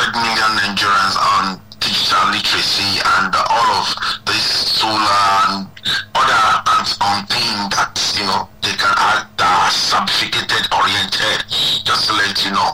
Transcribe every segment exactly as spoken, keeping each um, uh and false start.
hundred million Nigerians on digital literacy and uh, all of this solar and other hands-on thing that, you know, they can add that are certificated oriented, just to let you know.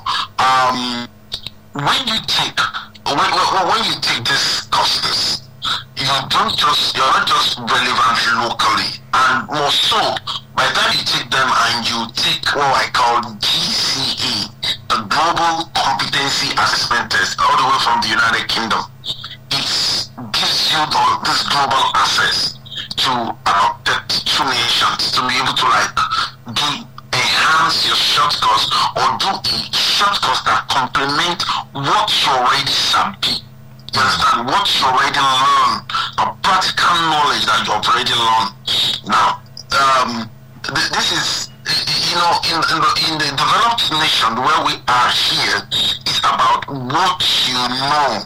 Um, when you take, when, when, when you take these courses, you don't just, you're not just relevant locally, and more so, by the time you take them and you take what I call G C E, the Global Competency Assessment Test, all the way from the United Kingdom, it gives you the, this global access to about thirty-two nations to be able to like do enhance your short course or do a short course that complement what you already sabi. You understand? What you already learn, a practical knowledge that you already learn. Now, um, th- this is, you know, in, in, the, in the developed nation where we are here, it's about what you know,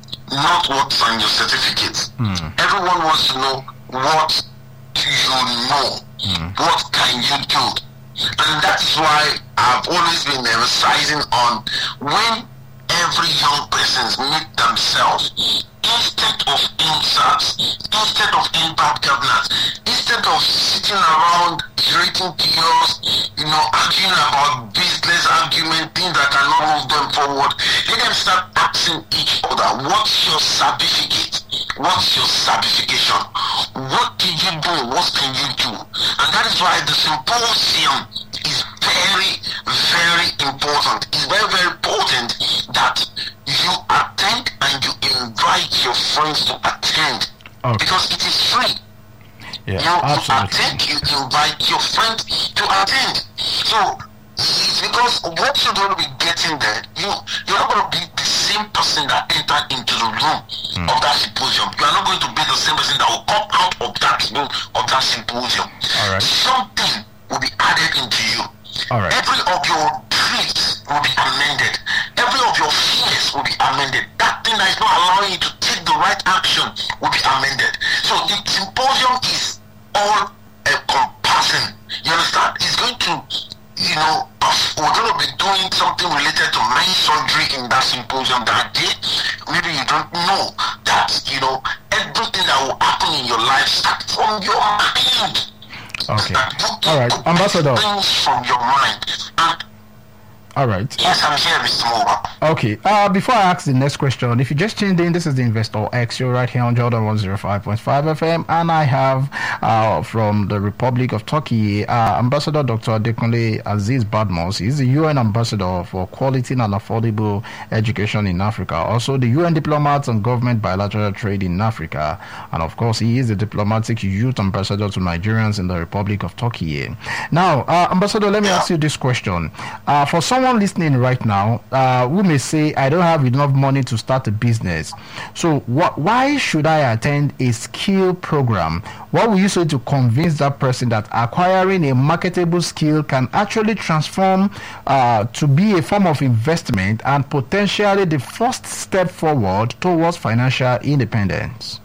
not what's on your certificate. Mm. Everyone wants to know what do you know, mm. what can you do, and that is why I've always been emphasizing on when every young person meet themselves, instead of insults, instead of impact governance, instead of sitting around creating chaos, you know, arguing about business argument, things that cannot move them forward, let them start asking each other, what's your certificate? What's your certification? What did you do? What can you do? And that is why the symposium is very, very important. It's very, very important that you attend and you invite your friends to attend. Okay. Because it is free. Yeah, you, absolutely. you attend, you invite your friends to attend. So it's because what you're going to be getting there, you, you're not going to be the same person that entered into the room mm. of that symposium. You are not going to be the same person that will come out of that room of that symposium. All right. Something will be added into you. All right. Every of your dreams will be amended. Every of your fears will be amended. That thing that is not allowing you to take the right action will be amended. So the symposium is all encompassing. You understand? It's going to, you know, we're going to be doing something related to mind surgery in that symposium that day. Maybe you don't know that, you know, everything that will happen in your life starts from your mind. Okay. All right, Ambassador. Things from your mind. And all right. Yes, I'm here, Mister Moba. Okay. Uh, before I ask the next question, if you just tuned in, this is the Investor X. You're right here on Jordan one oh five point five F M, and I have uh, from the Republic of Turkey, uh, Ambassador Doctor Adekunle Aziz Badmus. He's the U N Ambassador for Quality and Affordable Education in Africa. Also, the U N Diplomat on Government Bilateral Trade in Africa, and of course, he is the Diplomatic Youth Ambassador to Nigerians in the Republic of Turkey. Now, uh, Ambassador, let me ask you this question: uh, for someone listening right now, uh, we may say, I don't have enough money to start a business. So what, why should I attend a skill program? What will you say to convince that person that acquiring a marketable skill can actually transform uh, to be a form of investment and potentially the first step forward towards financial independence?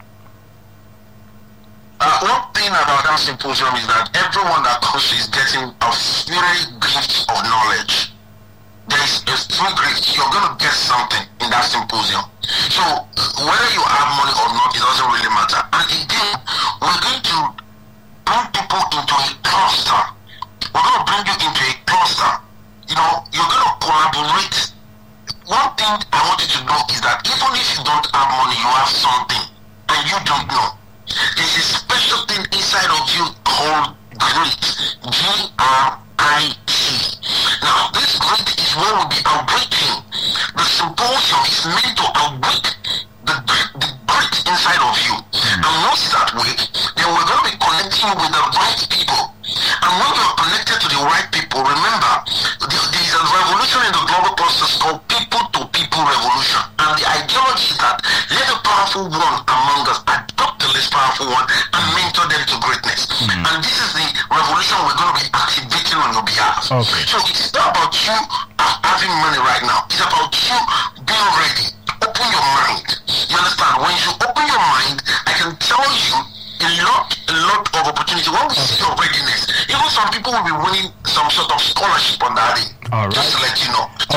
Uh, one thing about that symposium is that everyone that comes is getting a very gift of knowledge. There is a free gift. You're going to get something in that symposium. So whether you have money or not, it doesn't really matter. And again, we're going to bring people into a cluster. We're going to bring you into a cluster. You know, you're going to collaborate. One thing I want you to know is that even if you don't have money, you have something and you don't know. There's a special thing inside of you called grit. G R I T. Now, this grit is where we'll be awakening. The symposium is meant to awake the, the grit inside of you. And once that way, then we're going to be connecting you with the right people. And when you're connected to the right people, remember, there is a revolution in the global process called people-to-people revolution. And the ideology is that let the powerful one among us adopt the less powerful one and mentor them to greatness. Mm-hmm. And this is the revolution we're going to be activating on your behalf. Okay. So it's not about you having money right now. It's about you being ready. Open your mind. You understand? When you open your mind, I can tell you a lot, a lot of opportunity. When we see your readiness, even some people will be winning some sort of scholarship on that day. All right. Just to let you know.